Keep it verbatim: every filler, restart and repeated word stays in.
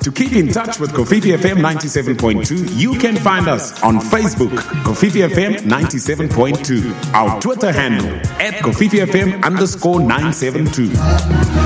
To keep in touch with Kofifi F M ninety-seven point two, you can find us on Facebook, Kofifi F M ninety-seven point two. Our Twitter handle, at Kofifi F M underscore nine seven two.